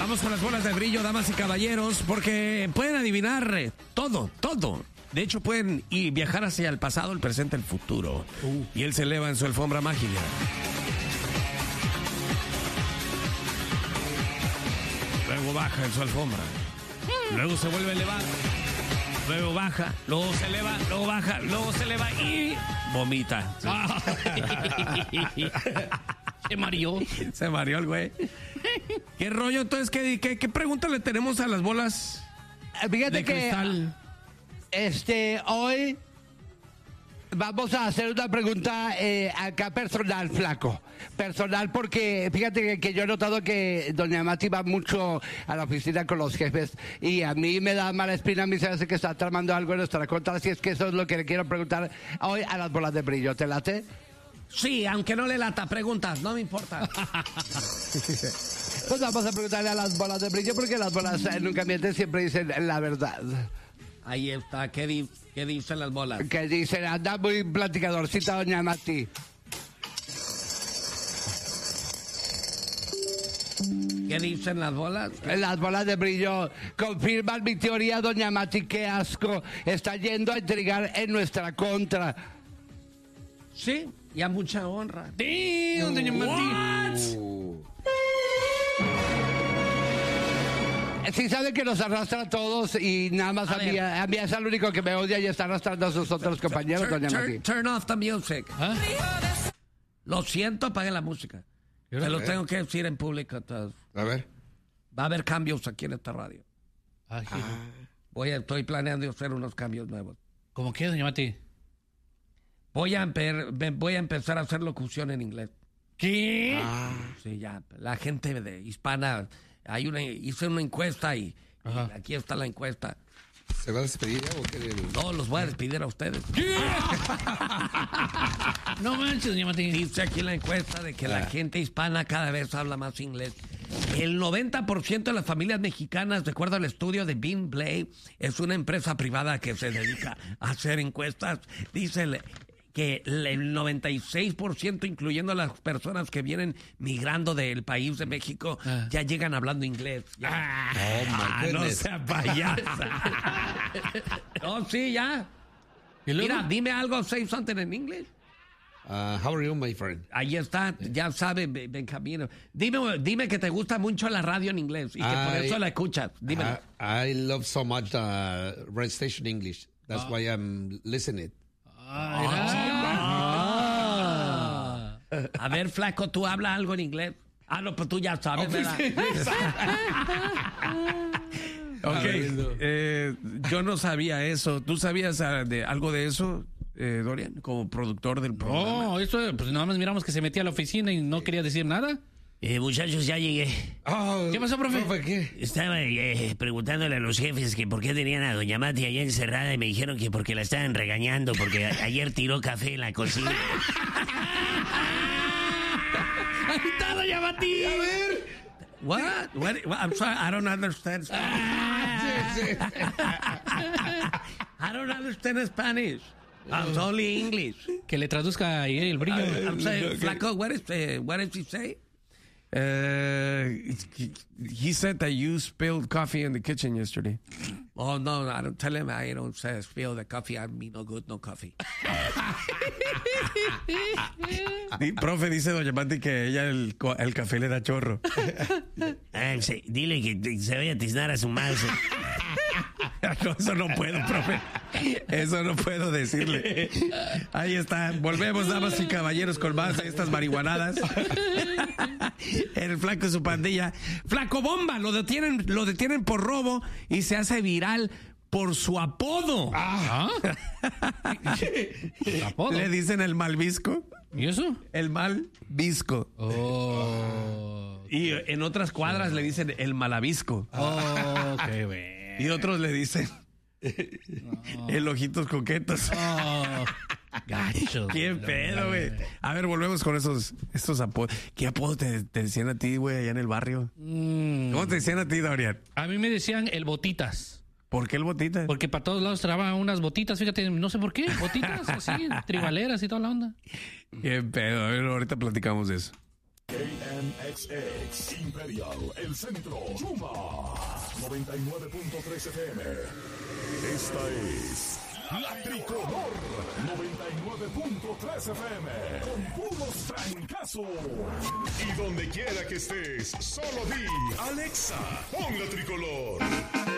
Vamos con las bolas de brillo, damas y caballeros, porque pueden adivinar todo. De hecho, pueden viajar hacia el pasado, el presente, el futuro. Y él se eleva en su alfombra mágica. Luego baja en su alfombra. Luego se vuelve a elevar. Luego baja, luego se eleva, luego baja, luego se eleva y vomita. Se mareó el güey. ¿Qué rollo? Entonces, ¿qué pregunta le tenemos a las bolas Fíjate de cristal? Hoy vamos a hacer una pregunta acá personal, flaco. Personal porque fíjate que yo he notado que doña Mati va mucho a la oficina con los jefes y a mí me da mala espina, a mí se hace que está tramando algo en nuestra contra, así es que eso es lo que le quiero preguntar hoy a las bolas de brillo. ¿Te late? Sí, aunque no le lata, preguntas, no me importa. Pues vamos a preguntarle a las bolas de brillo porque las bolas nunca mienten, siempre dicen la verdad. Ahí está, ¿qué dicen las bolas? Que dicen, anda muy platicadorcita doña Mati. ¿Qué dicen las bolas? Las bolas de brillo confirman mi teoría, doña Mati, qué asco. Está yendo a intrigar en nuestra contra. Sí, y a mucha honra. Damn, doña Mati. Sí sabe que nos arrastra a todos y nada más a mí es el único que me odia y está arrastrando a sus otros compañeros, doña Mati. Turn off the music. ¿Ah? Lo siento, apague la música. Se lo tengo que decir en público a todos. A ver. Va a haber cambios aquí en esta radio. Ay, Estoy planeando hacer unos cambios nuevos. ¿Cómo qué, doña Mati? Voy a empezar a hacer locución en inglés. ¿Qué? Sí, ya. La gente hispana, hice una encuesta y aquí está la encuesta. ¿Se va a despedir ya o qué? No, los voy a despedir a ustedes. No manches, doña Mati. Dice aquí la encuesta de que la gente hispana cada vez habla más inglés. El 90% de las familias mexicanas, de acuerdo al estudio de Bean Blay, es una empresa privada que se dedica a hacer encuestas. Dice que el 96%, incluyendo a las personas que vienen migrando del país de México, ya llegan hablando inglés. No sea payasa. No, sí, ya. Mira, dime algo, say something in English. How are you, my friend? Ahí está, ya sabe, Benjamín. Dime que te gusta mucho la radio en inglés y que por eso la escuchas. Dímelo. I love so much the radio station English. That's why I'm listening. A ver, flaco, ¿tú hablas algo en inglés? No, pues tú ya sabes, ¿verdad? Yo no sabía eso. ¿Tú sabías algo de eso, Dorian, como productor del programa? No, eso, pues nada más miramos que se metía a la oficina y no quería decir nada. Muchachos, ya llegué. ¿Qué pasó, profe? ¿Qué? Estaba preguntándole a los jefes que por qué tenían a doña Mati allá encerrada y me dijeron que porque la estaban regañando porque ayer tiró café en la cocina. ¡Ahí está, doña Mati! A ver. What? I'm sorry, I don't understand Spanish. I don't understand Spanish. I'm only English. Que le traduzca ahí el brillo. I'm saying, Flaco, what did he say? He said that you spilled coffee in the kitchen yesterday. Oh, no, I don't tell him I don't say spill the coffee. I mean, no good, no coffee. Profe, dice doña Mati que ella el café le da chorro. Sí, dile que se vaya a tiznar a su mouse. No, eso no puedo, profe. Eso no puedo decirle. Ahí está. Volvemos, damas y caballeros, con más de estas marihuanadas. El flaco y su pandilla. Flaco Bomba, lo detienen por robo y se hace viral por su apodo. ¿Apodo? Le dicen el Malvisco. ¿Y eso? El Malvisco. Y en otras cuadras le dicen el Malavisco. Qué bueno. Y otros le dicen el Ojitos Coquetos. Gacho. Qué pedo, güey. A ver, volvemos con estos apodos. ¿Qué apodo te decían a ti, güey, allá en el barrio? ¿Cómo te decían a ti, Dorian? A mí me decían el Botitas. ¿Por qué el Botita? Porque para todos lados trababan unas botitas, fíjate, no sé por qué, botitas así, tribaleras y toda la onda. Qué pedo, a ver, ahorita platicamos de eso. KMXX Imperial, el centro, Yuma 99.3 FM. Esta es La Tricolor 99.3 FM con puros trancazos. Y donde quiera que estés, solo di Alexa, pon La Tricolor.